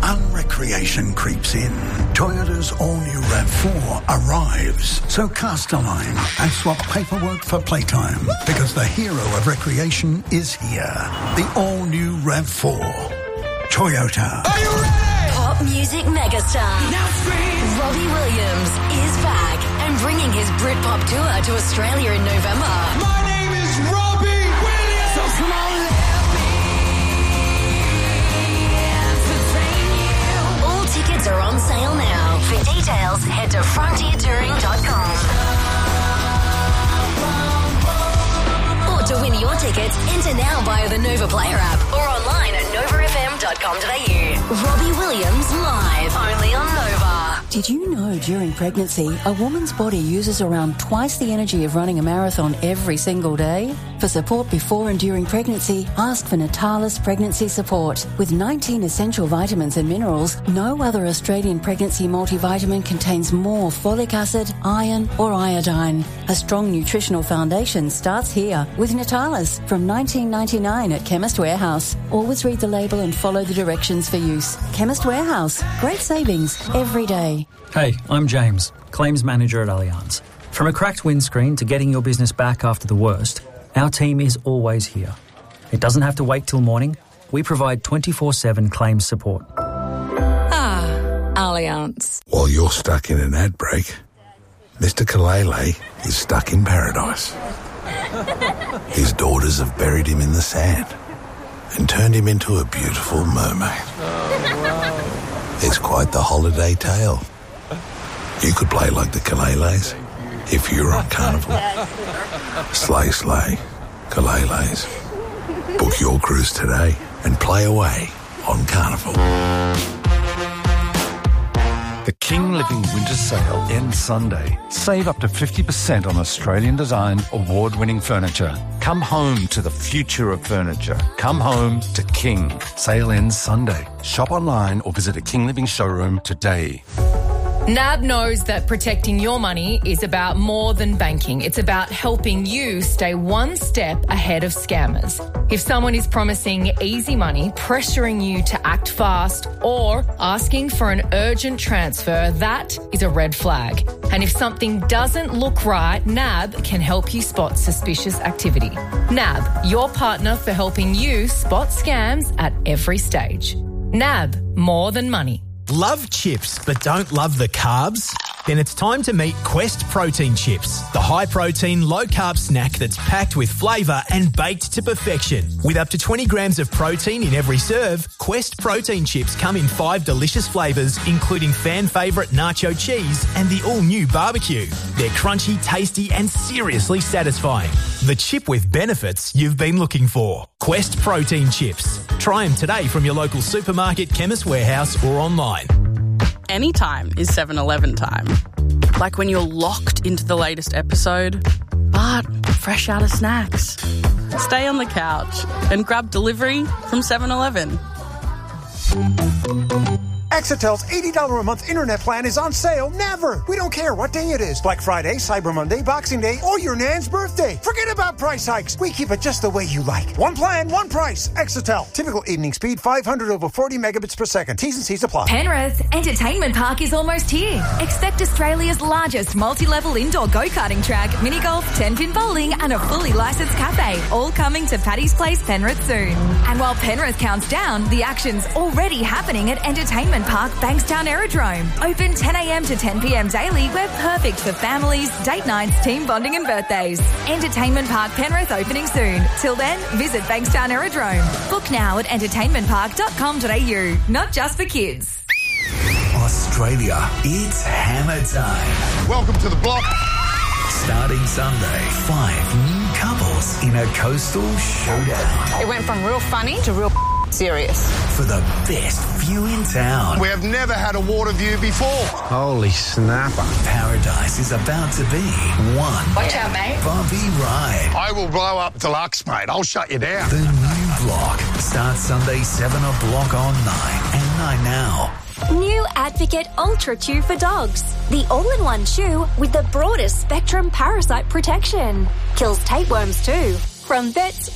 Unrecreation creeps in. Toyota's all-new RAV4 arrives. So cast a line and swap paperwork for playtime, because the hero of recreation is here. The all-new RAV4. Toyota. Are you ready? Pop music megastar Now scream. Robbie Williams is back and bringing his Britpop tour to Australia in November. My name is Robbie Williams. So come on, let me entertain you. All tickets are on sale now. For details, head to frontiertouring.com. Or to win your tickets, enter now via the Nova Player app or online at novafm.com.au. Robbie Williams live, only on Nova. Did you know during pregnancy, a woman's body uses around twice the energy of running a marathon every single day? For support before and during pregnancy, ask for Natalis Pregnancy Support. With 19 essential vitamins and minerals, no other Australian pregnancy multivitamin contains more folic acid, iron or iodine. A strong nutritional foundation starts here with Natalis from $19.99 at Chemist Warehouse. Always read the label and follow the directions for use. Chemist Warehouse. Great savings every day. Hey, I'm James, Claims Manager at Allianz. From a cracked windscreen to getting your business back after the worst, our team is always here. It doesn't have to wait till morning. We provide 24/7 claims support. Allianz. While you're stuck in an ad break, Mr. Kalele is stuck in paradise. His daughters have buried him in the sand and turned him into a beautiful mermaid. It's quite the holiday tale. You could play like the Kaleles if you're on Carnival. Slay, slay, Kaleles. Book your cruise today and play away on Carnival. The King Living Winter Sale ends Sunday. Save up to 50% on Australian-designed, award-winning furniture. Come home to the future of furniture. Come home to King. Sale ends Sunday. Shop online or visit a King Living showroom today. NAB knows that protecting your money is about more than banking. It's about helping you stay one step ahead of scammers. If someone is promising easy money, pressuring you to act fast, or asking for an urgent transfer, that is a red flag. And if something doesn't look right, NAB can help you spot suspicious activity. NAB, your partner for helping you spot scams at every stage. NAB, more than money. Love chips but don't love the carbs? Then it's time to meet Quest Protein Chips, the high-protein, low-carb snack that's packed with flavour and baked to perfection. With up to 20 grams of protein in every serve, Quest Protein Chips come in 5 delicious flavours, including fan favourite nacho cheese and the all-new barbecue. They're crunchy, tasty and seriously satisfying. The chip with benefits you've been looking for. Quest Protein Chips. Try them today from your local supermarket, Chemist Warehouse or online. Anytime is 7-Eleven time. Like when you're locked into the latest episode, but fresh out of snacks. Stay on the couch and grab delivery from 7-Eleven. Exetel's $80 a month internet plan is on sale never. We don't care what day it is. Black Friday, Cyber Monday, Boxing Day, or your nan's birthday. Forget about price hikes. We keep it just the way you like. One plan, one price. Exetel. Typical evening speed, 500 over 40 megabits per second. T's and C's apply. Penrith Entertainment Park is almost here. Expect Australia's largest multi-level indoor go-karting track, mini golf, 10-pin bowling, and a fully licensed cafe. All coming to Paddy's Place, Penrith soon. And while Penrith counts down, the action's already happening at Entertainment Park, Bankstown Aerodrome. Open 10 a.m. to 10 p.m. daily. We're perfect for families, date nights, team bonding and birthdays. Entertainment Park Penrith opening soon. Till then, visit Bankstown Aerodrome. Book now at entertainmentpark.com.au. Not just for kids. Australia, it's hammer time. Welcome to the block. Starting Sunday, 5 new couples in a coastal showdown. It went from real funny to real serious. For the best view in town. We have never had a water view before. Holy snapper. Paradise is about to be one. Watch out, mate. Bumpy ride. I will blow up Deluxe, mate. I'll shut you down. The new block starts Sunday 7 o'clock on 9 and 9 now. New Advocate Ultra Chew for dogs. The all-in-one chew with the broadest spectrum parasite protection. Kills tapeworms too. From vets